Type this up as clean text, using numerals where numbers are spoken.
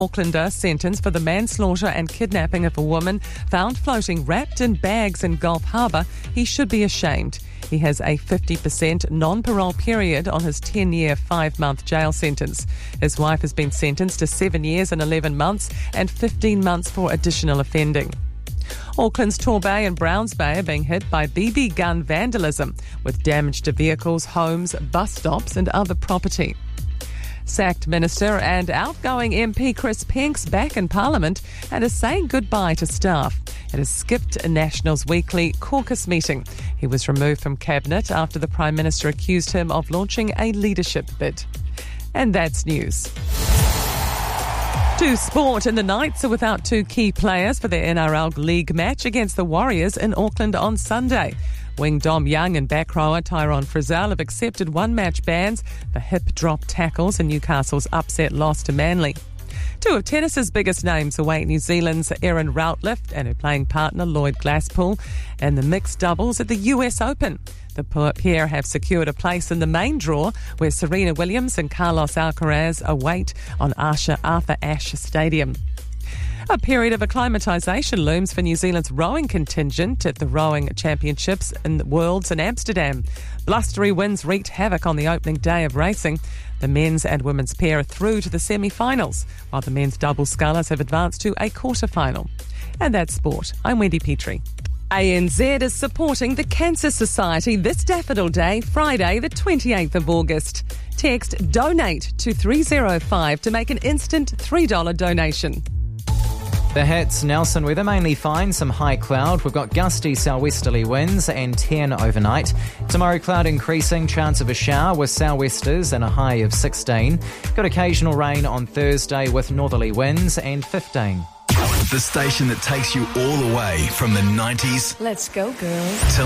Aucklander sentenced for the manslaughter and kidnapping of a woman found floating wrapped in bags in Gulf Harbour. He should be ashamed. He has a 50% non-parole period on his 10-year, 5-month jail sentence. His wife has been sentenced to 7 years and 11 months and 15 months for additional offending. Auckland's Torbay and Browns Bay are being hit by BB gun vandalism, with damage to vehicles, homes, bus stops and other property. Sacked Minister and outgoing MP Chris Penk's back in Parliament and is saying goodbye to staff. It has skipped National's weekly caucus meeting. He was removed from Cabinet after the Prime Minister accused him of launching a leadership bid. And that's news. To sport, and the Knights are without two key players for their NRL League match against the Warriors in Auckland on Sunday. Wing Dom Young and back rower Tyrone Frizzell have accepted one-match bans for hip drop tackles in Newcastle's upset loss to Manly. Two of tennis's biggest names await New Zealand's Erin Routliffe and her playing partner Lloyd Glasspool in the mixed doubles at the US Open. The pair have secured a place in the main draw, where Serena Williams and Carlos Alcaraz await on Arthur Ashe Stadium. A period of acclimatisation looms for New Zealand's rowing contingent at the Rowing Championships in the Worlds in Amsterdam. Blustery winds wreaked havoc on the opening day of racing. The men's and women's pair are through to the semi-finals, while the men's double scullers have advanced to a quarter-final. And that's sport. I'm Wendy Petrie. ANZ is supporting the Cancer Society this Daffodil Day, Friday the 28th of August. Text DONATE to 305 to make an instant $3 donation. The hits, Nelson weather mainly fine, some high cloud. We've got gusty southwesterly winds and 10 overnight. Tomorrow cloud increasing, chance of a shower with southwesters and a high of 16. Got occasional rain on Thursday with northerly winds and 15. The station that takes you all the way from the 90s. Let's go, girls.